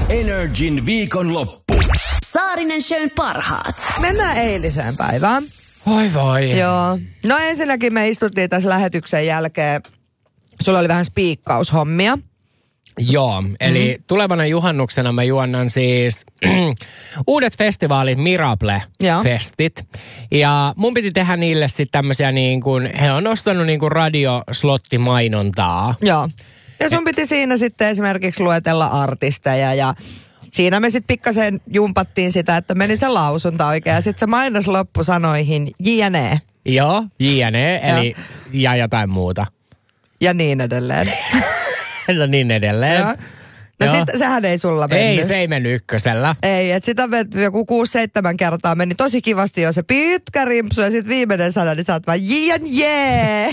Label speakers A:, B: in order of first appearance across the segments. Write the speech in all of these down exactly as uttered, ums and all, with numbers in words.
A: Energin viikonloppu.
B: Saarinen Shown parhaat.
C: Mennään eiliseen päivään.
D: Voi voi.
C: Joo. No ensinnäkin me istuttiin tässä lähetyksen jälkeen. Sulla oli vähän spiikkaushommia.
D: Joo, eli mm. tulevana juhannuksena mä juonnan siis uudet festivaalit, Mirable-festit. Ja mun piti tehdä niille sitten tämmöisiä niin kuin, he on ostanut niin kuin radioslottimainontaa.
C: Joo. Ja sun piti siinä sitten esimerkiksi luetella artisteja ja siinä me sitten pikkasen jumpattiin sitä, että meni se lausunta oikein. Ja sitten se mainos loppusanoihin jne.
D: Joo, jne, eli ja jotain muuta.
C: Ja niin edelleen.
D: No niin edelleen.
C: Joo. No sit, sehän ei sulla mennyt.
D: Ei, se ei mennyt ykkösellä.
C: Ei, että sitä joku kuusi seitsemän kertaa meni tosi kivasti jo se pitkä rimpsu ja sitten viimeinen sana, niin sä oot vaan jne.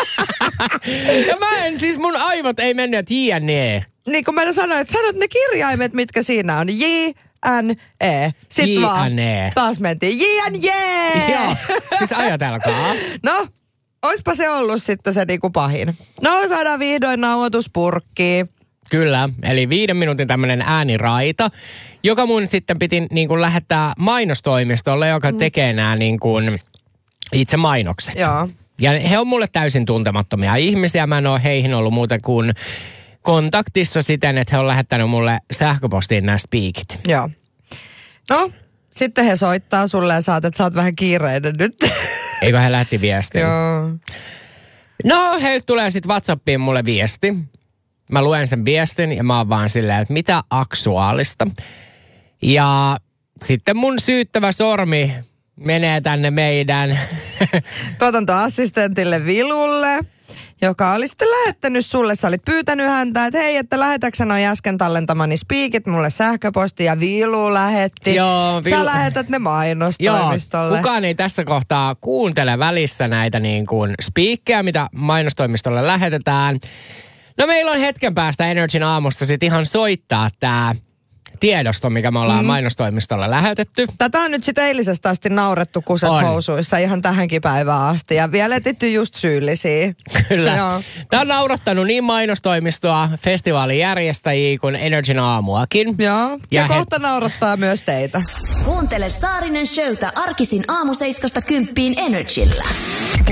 D: Ja mä en, siis mun aivot ei mennyt, että jne.
C: Niin kuin mä sanoin, että sanot ne kirjaimet, mitkä siinä on. J, N, E. Sitten vaan taas mentiin J, N, J.
D: Joo, siis ajatelkaa.
C: No, oispa se ollut sitten se niinku pahin. No, saadaan vihdoin nauhoituspurkkiin.
D: Kyllä, eli viiden minuutin tämmönen ääniraita, joka mun sitten piti niin kuin lähettää mainostoimistolle, joka tekee nämä niin kuin itse mainokset.
C: Joo.
D: Ja he on mulle täysin tuntemattomia ihmisiä. Mä en ole heihin ollut muuten kuin kontaktissa siten, että he on lähettänyt mulle sähköpostiin nämä speakit.
C: Joo. No, sitten he soittaa sulle ja saat, että sä oot vähän kiireinen nyt.
D: Eikö he lähetti viestin?
C: Joo.
D: No, heiltä tulee sitten WhatsAppiin mulle viesti. Mä luen sen viestin ja mä oon vaan silleen, että mitä aktuaalista. Ja sitten mun syyttävä sormi menee tänne meidän
C: tuotantoassistentille Vilulle, joka oli sitten lähettänyt sulle. Sä olit pyytänyt häntä, että hei, että lähetäksä noi äsken tallentamani spiikit mulle sähköposti ja Vilu lähetti.
D: Joo, Vilu.
C: Sä lähetät ne mainostoimistolle.
D: Joo, kukaan ei tässä kohtaa kuuntele välissä näitä niin kuin spiikkejä, mitä mainostoimistolle lähetetään. No meillä on hetken päästä Energin aamusta sit ihan soittaa tää tiedosto, mikä me ollaan mm. mainostoimistolle lähetetty.
C: Tätä on nyt sitten eilisestä asti naurettu kuset on. housuissa ihan tähänkin päivään asti ja vielä etitty just syyllisiä.
D: Kyllä. Joo. Tämä on naurattanut niin mainostoimistoa, festivaalijärjestäjiä kuin Energin aamuakin.
C: Joo, ja, ja kohta he... naurattaa myös teitä.
B: Kuuntele Saarinen Showta arkisin aamu seiskasta kymppiin Energillä.